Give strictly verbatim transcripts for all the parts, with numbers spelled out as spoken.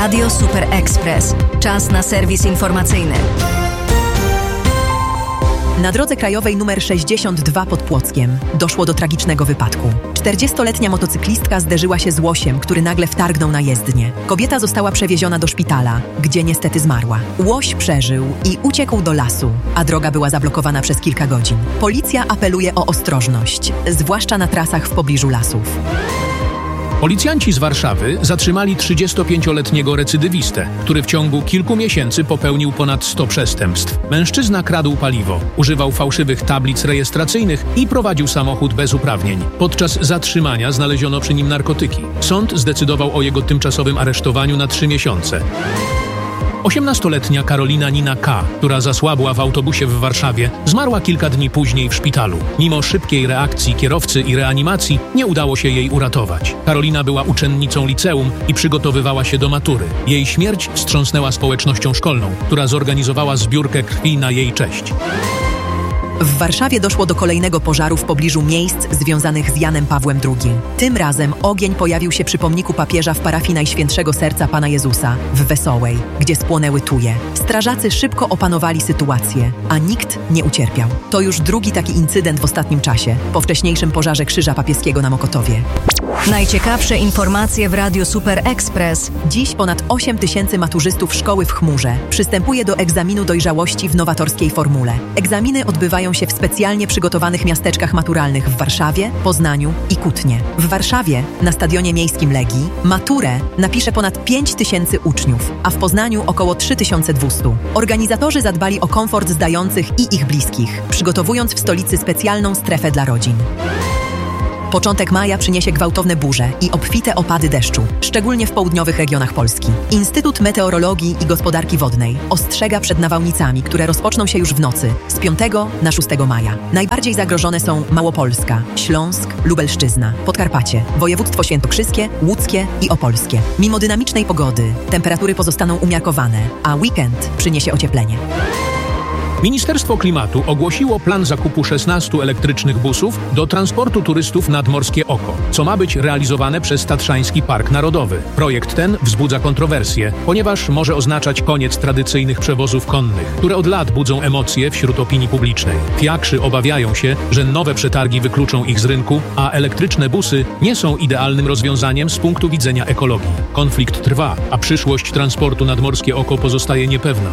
Radio Super Express. Czas na serwis informacyjny. Na drodze krajowej numer sześćdziesiąt dwa pod Płockiem doszło do tragicznego wypadku. czterdziestoletnia motocyklistka zderzyła się z łosiem, który nagle wtargnął na jezdnię. Kobieta została przewieziona do szpitala, gdzie niestety zmarła. Łoś przeżył i uciekł do lasu, a droga była zablokowana przez kilka godzin. Policja apeluje o ostrożność, zwłaszcza na trasach w pobliżu lasów. Policjanci z Warszawy zatrzymali trzydziestopięcioletniego recydywistę, który w ciągu kilku miesięcy popełnił ponad sto przestępstw. Mężczyzna kradł paliwo, używał fałszywych tablic rejestracyjnych i prowadził samochód bez uprawnień. Podczas zatrzymania znaleziono przy nim narkotyki. Sąd zdecydował o jego tymczasowym aresztowaniu na trzy miesiące. osiemnastoletnia Karolina Nina K., która zasłabła w autobusie w Warszawie, zmarła kilka dni później w szpitalu. Mimo szybkiej reakcji kierowcy i reanimacji nie udało się jej uratować. Karolina była uczennicą liceum i przygotowywała się do matury. Jej śmierć wstrząsnęła społecznością szkolną, która zorganizowała zbiórkę krwi na jej cześć. W Warszawie doszło do kolejnego pożaru w pobliżu miejsc związanych z Janem Pawłem drugim. Tym razem ogień pojawił się przy pomniku papieża w parafii Najświętszego Serca Pana Jezusa w Wesołej, gdzie spłonęły tuje. Strażacy szybko opanowali sytuację, a nikt nie ucierpiał. To już drugi taki incydent w ostatnim czasie, po wcześniejszym pożarze Krzyża Papieskiego na Mokotowie. Najciekawsze informacje w Radiu Super Express. Dziś ponad osiem tysięcy maturzystów szkoły w Chmurze przystępuje do egzaminu dojrzałości w nowatorskiej formule. Egzaminy odbywają się w specjalnie przygotowanych miasteczkach maturalnych w Warszawie, Poznaniu i Kutnie. W Warszawie, na stadionie miejskim Legii, maturę napisze ponad pięć tysięcy uczniów, a w Poznaniu około trzy tysiące dwieście. Organizatorzy zadbali o komfort zdających i ich bliskich, przygotowując w stolicy specjalną strefę dla rodzin. Początek maja przyniesie gwałtowne burze i obfite opady deszczu, szczególnie w południowych regionach Polski. Instytut Meteorologii i Gospodarki Wodnej ostrzega przed nawałnicami, które rozpoczną się już w nocy, z piątego na szóstego maja. Najbardziej zagrożone są Małopolska, Śląsk, Lubelszczyzna, Podkarpacie, województwo świętokrzyskie, łódzkie i opolskie. Mimo dynamicznej pogody temperatury pozostaną umiarkowane, a weekend przyniesie ocieplenie. Ministerstwo Klimatu ogłosiło plan zakupu szesnastu elektrycznych busów do transportu turystów nad Morskie Oko, co ma być realizowane przez Tatrzański Park Narodowy. Projekt ten wzbudza kontrowersje, ponieważ może oznaczać koniec tradycyjnych przewozów konnych, które od lat budzą emocje wśród opinii publicznej. Fiakrzy obawiają się, że nowe przetargi wykluczą ich z rynku, a elektryczne busy nie są idealnym rozwiązaniem z punktu widzenia ekologii. Konflikt trwa, a przyszłość transportu nad Morskie Oko pozostaje niepewna.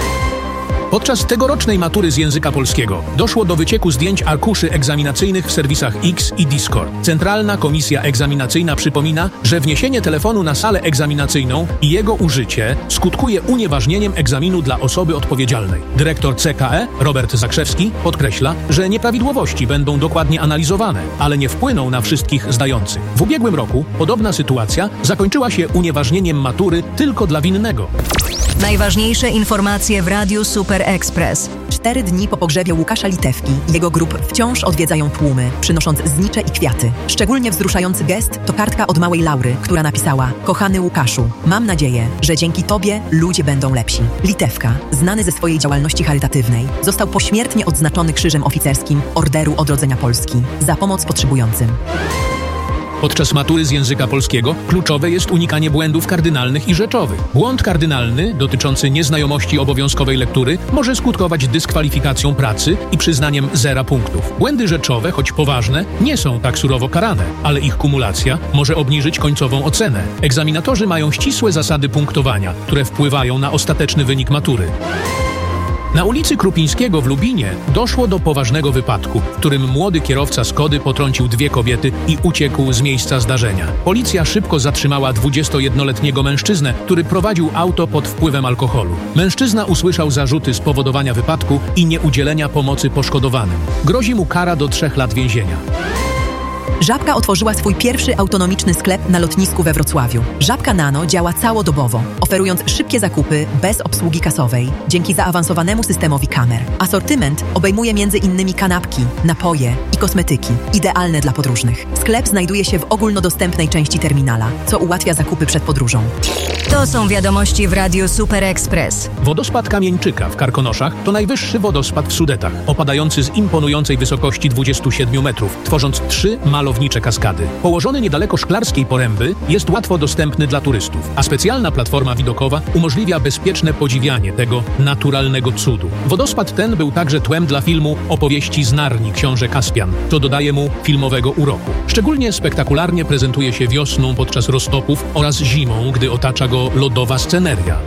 Podczas tegorocznej matury z języka polskiego doszło do wycieku zdjęć arkuszy egzaminacyjnych w serwisach X i Discord. Centralna Komisja Egzaminacyjna przypomina, że wniesienie telefonu na salę egzaminacyjną i jego użycie skutkuje unieważnieniem egzaminu dla osoby odpowiedzialnej. Dyrektor C K E, Robert Zakrzewski, podkreśla, że nieprawidłowości będą dokładnie analizowane, ale nie wpłyną na wszystkich zdających. W ubiegłym roku podobna sytuacja zakończyła się unieważnieniem matury tylko dla winnego. Najważniejsze informacje w Radiu Super Express. Cztery dni po pogrzebie Łukasza Litewki jego grup wciąż odwiedzają tłumy, przynosząc znicze i kwiaty. Szczególnie wzruszający gest to kartka od małej Laury, która napisała: Kochany Łukaszu, mam nadzieję, że dzięki Tobie ludzie będą lepsi. Litewka, znany ze swojej działalności charytatywnej, został pośmiertnie odznaczony Krzyżem Oficerskim Orderu Odrodzenia Polski za pomoc potrzebującym. Podczas matury z języka polskiego kluczowe jest unikanie błędów kardynalnych i rzeczowych. Błąd kardynalny dotyczący nieznajomości obowiązkowej lektury może skutkować dyskwalifikacją pracy i przyznaniem zera punktów. Błędy rzeczowe, choć poważne, nie są tak surowo karane, ale ich kumulacja może obniżyć końcową ocenę. Egzaminatorzy mają ścisłe zasady punktowania, które wpływają na ostateczny wynik matury. Na ulicy Krupińskiego w Lubinie doszło do poważnego wypadku, w którym młody kierowca Skody potrącił dwie kobiety i uciekł z miejsca zdarzenia. Policja szybko zatrzymała dwudziestojednoletniego mężczyznę, który prowadził auto pod wpływem alkoholu. Mężczyzna usłyszał zarzuty spowodowania wypadku i nieudzielenia pomocy poszkodowanym. Grozi mu kara do trzech lat więzienia. Żabka otworzyła swój pierwszy autonomiczny sklep na lotnisku we Wrocławiu. Żabka Nano działa całodobowo, oferując szybkie zakupy bez obsługi kasowej dzięki zaawansowanemu systemowi kamer. Asortyment obejmuje między innymi kanapki, napoje i kosmetyki, idealne dla podróżnych. Sklep znajduje się w ogólnodostępnej części terminala, co ułatwia zakupy przed podróżą. To są wiadomości w Radiu Super Express. Wodospad Kamieńczyka w Karkonoszach to najwyższy wodospad w Sudetach, opadający z imponującej wysokości dwudziestu siedmiu metrów, tworząc trzy malownicze kaskady. Położony niedaleko Szklarskiej Poręby jest łatwo dostępny dla turystów, a specjalna platforma widokowa umożliwia bezpieczne podziwianie tego naturalnego cudu. Wodospad ten był także tłem dla filmu Opowieści z Narni Książę Kaspian, co dodaje mu filmowego uroku. Szczególnie spektakularnie prezentuje się wiosną podczas roztopów oraz zimą, gdy otacza go lodowa sceneria.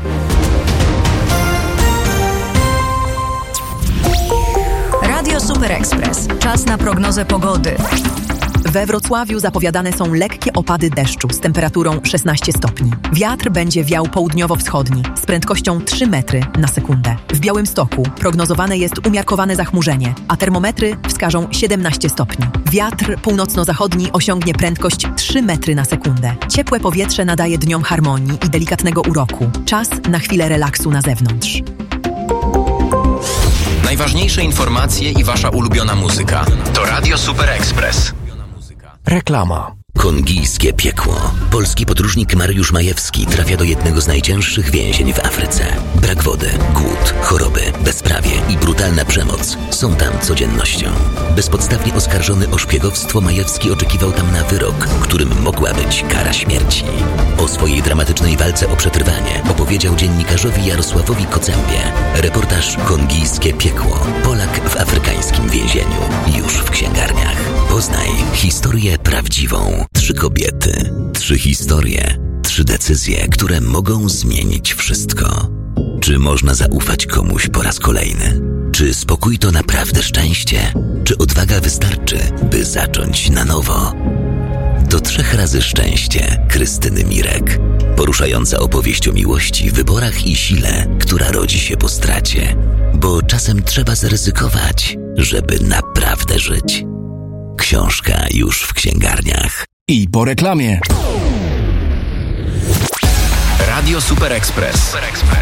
Radio Super Express. Czas na prognozę pogody. We Wrocławiu zapowiadane są lekkie opady deszczu z temperaturą szesnaście stopni. Wiatr będzie wiał południowo-wschodni z prędkością trzy metry na sekundę. W Białymstoku prognozowane jest umiarkowane zachmurzenie, a termometry wskażą siedemnaście stopni. Wiatr północno-zachodni osiągnie prędkość trzy metry na sekundę. Ciepłe powietrze nadaje dniom harmonii i delikatnego uroku. Czas na chwilę relaksu na zewnątrz. Najważniejsze informacje i wasza ulubiona muzyka. To Radio Super Express. Reklama. Kongijskie piekło. Polski podróżnik Mariusz Majewski trafia do jednego z najcięższych więzień w Afryce. Brak wody, głód, choroby, bezprawie i brutalna przemoc są tam codziennością. Bezpodstawnie oskarżony o szpiegowstwo, Majewski oczekiwał tam na wyrok, którym mogła być kara śmierci. O swojej dramatycznej walce o przetrwanie opowiedział dziennikarzowi Jarosławowi Kocębie. Reportaż Kongijskie piekło. Polak w afrykańskim więzieniu. Już w księgarniach. Poznaj historię prawdziwą. Trzy kobiety, trzy historie, trzy decyzje, które mogą zmienić wszystko. Czy można zaufać komuś po raz kolejny? Czy spokój to naprawdę szczęście? Czy odwaga wystarczy, by zacząć na nowo? Do trzech razy szczęście Krystyny Mirek. Poruszająca opowieść o miłości, wyborach i sile, która rodzi się po stracie. Bo czasem trzeba zaryzykować, żeby naprawdę żyć. Książka już w księgarniach. I po reklamie. Radio Super Express.